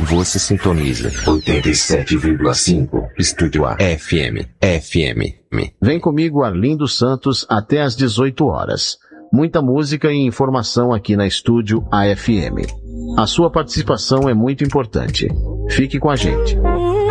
Você sintoniza 87,5 Estúdio A FM. Vem comigo, Arlindo Santos, até às 18 horas. Muita música e informação aqui na Estúdio AFM. A sua participação é muito importante. Fique com a gente.